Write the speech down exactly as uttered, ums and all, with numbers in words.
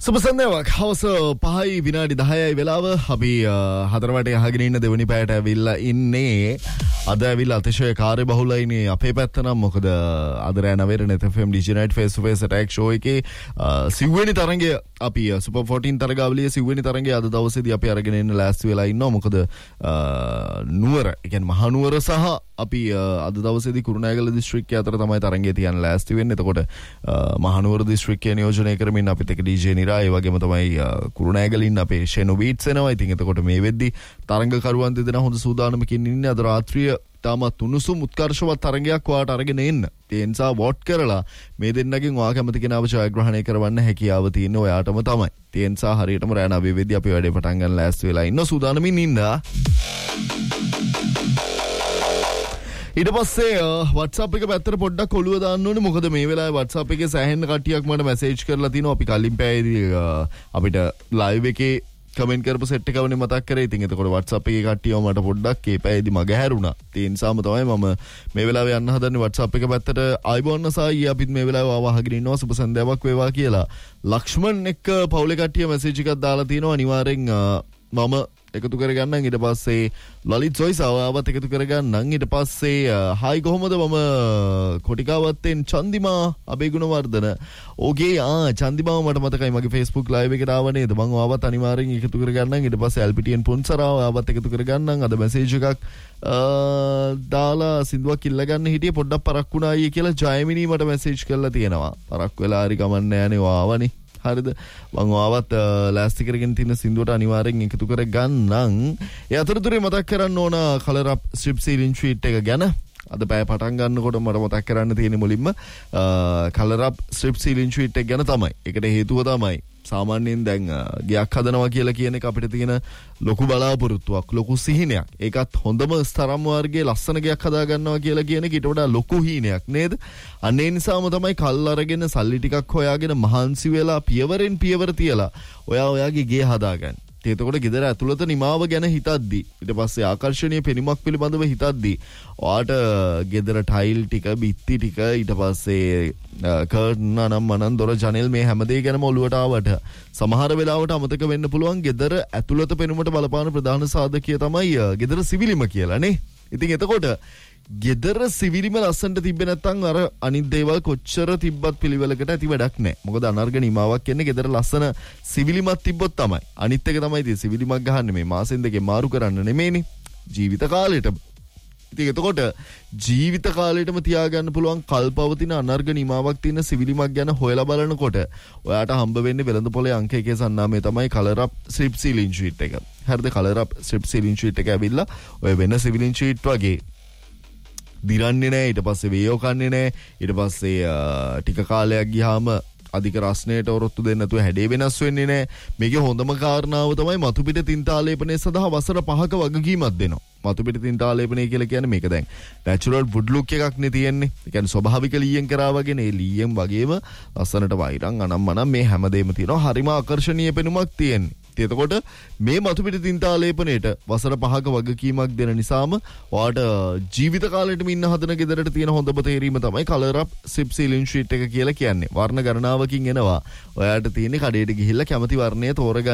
සුබ සන්ධ්‍යාවක් හවස පහයි විනාඩි දහයයි වෙලාව අපි හතර වටේ අහගෙන ඉන්න දෙවෙනි පැයට ඇවිල්ලා ඉන්නේ. අද ඇවිල්ලා අතිශය කාර්යබහුලයිනේ අපේ පැත්ත නම්. මොකද අද රෑ නවයට net F M D J Night face to face attack show එකේ සිව්වෙනි තරඟය අපි Super fourteen තරගාවලියේ සිව්වෙනි තරඟය අද දවසේදී අපි අරගෙන ඉන්න ලෑස්ති වෙලා ඉන්නවා. මොකද නුවර, ඒ කියන්නේ මහා නුවර සහ අපි අද දවසේදී කුරුණෑගල දිස්ත්‍රික්කය අතර තමයි තරඟය තියන්න ලෑස්ති වෙන්නේ. එතකොට මහා නුවර දිස්ත්‍රික්කය නියෝජනය කරමින් අපිත් එක්ක D J නිරා, ඒ වගේම තමයි කුරුණෑගලින් අපේ ෂෙනු බීට්ස් එනවා. ඉතින් එතකොට මේ වෙද්දි තරඟකරුවන් දෙදෙනා හොඳ සූදානමකින් ඉන්නේ. අද රාත්‍රිය තාමත් උණුසුම් උත්කර්ෂවත් තරඟයක් ඔයාට අරගෙන එන්න. ඒ නිසා වෝට් කරලා මේ දෙන්නගෙන් ඔයා කැමති කෙනාව ජයග්‍රහණය කරවන්න හැකියාව තියෙන්නේ ඔයාටම තමයි. ඒ නිසා හරියටම රෑ නවය වෙද්දි අපි වැඩේ පටන් ගන්න ලෑස්ති වෙලා ඉන්න සූදානමින් ඉන්න. ඊට පස්සේ WhatsApp එක පැත්තට පොඩ්ඩක් ඔළුව දාන්න ඕනේ. මොකද මේ වෙලාවේ WhatsApp එකේ සෑහෙන කට්ටියක් මට මැසේජ් කරලා තිනවා. අපි කලින් පැයේදී අපිට live එකේ කමෙන්ට් කරපු සෙට් එක වනේ මතක් කරේ. ඉතින් එතකොට WhatsApp එකේ කට්ටියව මට පොඩ්ඩක් මේ පැයේදී මග හැරුණා. ඒ නිසාම තමයි මම මේ වෙලාවේ යන්න හදන්නේ WhatsApp එක පැත්තට. ආයිබෝන්න සායි අපිත් මේ වෙලාවේ ආව අහගෙන ඉන්නවා. සුබ සන්ධ්‍යාවක් වේවා කියලා. ලක්ෂ්මන් එක්ක පවුලේ කට්ටිය මැසේජ් එකක් දාලා තිනවා. අනිවාර්යෙන් මම එකතු කරගන්නම්. ඊට පස්සේ ලලිත් සොයිසාව ආවත් එකතු කරගන්නම්. ඊට පස්සේ හායි කොහොමද මම කොටිකාවත්තෙන් චන්දිමා අබේගුණවර්ධන. ඕකේ ආ චන්දිමාව මට මතකයි මගේ Facebook live එකට ආව නේද. මම ආවත් අනිවාර්යෙන් එකතු කරගන්නම්. ඊට පස්සේ එල්පිටියන් පුන්සරාව ආවත් එකතු කරගන්නම්. අද මැසේජ් එකක් දාලා සින්දුවක් ඉල්ල ගන්න හිටියේ පොඩ්ඩක් පරක් වුණා අයියේ කියලා ජයමිනී මට මැසේජ් කරලා තියෙනවා. පරක් වෙලා හරි කමන්නේ නැහනේ ආවනේ. හරිද? මම ආවත් ලෑස්ති කරගෙන තියෙන සින්දුවට අනිවාර්යෙන් එකතු කර ගන්නම්. ඒ අතරතුරේ මතක් කරන්න ඕන කලර් අප් ස්ට්‍රිප් සීලින් ෂීට් එක ගැන. අද පැය පටන් ගන්නකොට මට මතක් කරන්න තියෙන්නේ මුලින්ම කලර් අප් ස්ට්‍රිප් සීලින් ෂීට් එක ගැන තමයි. ඒකට හේතුව තමයි සාමාන්‍යයෙන් දැන් ගයක් හදනවා කියලා කියන එක අපිට තියෙන ලොකු බලාපොරොත්තුවක්, ලොකු සිහිනයක්. ඒකත් හොඳම ස්තරම් වර්ගයේ ලස්සන ගයක් හදා ගන්නවා කියලා කියන එක ඊට වඩා ලොකු හීනයක් නේද? අන්න ඒ නිසාම තමයි කල් අරගෙන සල්ලි ටිකක් හොයාගෙන මහන්සි වෙලා පියවරෙන් පියවර තියලා ඔයා ඔයාගේ ගේ හදාගන්න. එතකොට ගෙදර ඇතුළත නිමාව ගැන හිතද්දි, ඊට පස්සේ ආකර්ෂණීය පෙනුමක් පිළිබඳව හිතද්දි ඔයාට ගෙදර ටයිල් ටික, බිත්ති ටික, ඊට පස්සේ කර්ටන් අනම් මනන් දොර ජනෙල් මේ හැමදේ ගැනම ඔලුවට ආවට සමහර වෙලාවට අමතක වෙන්න පුළුවන් ගෙදර ඇතුළත පෙනුමට බලපාන ප්‍රධාන සාධකය තමයි ගෙදර සිවිලිම කියලා නේ. ඉතින් එතකොට ගෙදර සිවිලිම ලස්සනට තිබ්බේ නැත්නම් අර අනිත් දේවල් කොච්චර තිබ්බත් පිළිවෙලකට ඇති වැඩක් නැහැ. මොකද අනර්ග නිමාවක් කියන්නේ ගෙදර ලස්සන සිවිලිමක් තිබ්බොත් තමයි. අනිත් එක තමයි ඉතින් සිවිලිමක් ගහන්නේ මේ මාසෙන් දෙකේ මාරු කරන්න නෙමෙයිනේ. ජීවිත කාලෙට. ඉතින් එතකොට ජීවිත කාලෙටම තියාගන්න පුළුවන් කල්පවතින අනර්ග නිමාවක් තියෙන සිවිලිමක් ගැන හොයලා බලනකොට ඔයාට හම්බ වෙන්නේ වෙළඳ පොලේ අංක එකේ සන්නාමය තමයි කලර් අප් ස්ට්‍රිප් සීලින් ෂීට් එක. හරිද? කලර් අප් ස්ට්‍රිප් සීලින් ෂීට් එක ඇවිල්ලා ඔය වෙන සිවිලින් ෂීට් වගේ දිරන්නේ නැහැ. ඊට පස්සේ වේයෝ කන්නේ නැහැ. ඊට පස්සේ ටික කාලයක් ගියාම අධික රස්නයට ඔරොත්තු දෙන්න නැතුව හැඩේ වෙනස් වෙන්නේ නැහැ. මේකේ හොඳම කාරණාව තමයි මතු පිට තින්තාලේපනය සඳහා වසර පහක වගකීමක් දෙනවා. මතු පිට තින්තාලේපනය කියලා කියන්නේ මේක දැන් නැචරල් වුඩ් ලුක් එකක් නේ තියෙන්නේ. ඒ කියන්නේ ස්වභාවික ලීයෙන් කරා වගේ නේ. ලීයෙන් වගේම ලස්සනට වයිරන් අනම් මනම් මේ හැමදේම තියෙනවා. හරිම ආකර්ෂණීය පෙනුමක් තියෙන්නේ. එතකොට මේ මතු පිට තින්තාලේපනයේට වසර පහක වගකීමක් දෙන නිසාම ඔයාට ජීවිත කාලෙටම ඉන්න හදන ගෙදරට තියෙන හොඳම තේරීම තමයි කලර් අප් ස්ට්‍රිප් සීලින් ෂීට් එක කියලා කියන්නේ. වර්ණ ගණනාවකින් එනවා. ඔයාට තියෙන්නේ කඩේට ගිහිල්ලා කැමති වර්ණය තෝරගන්න.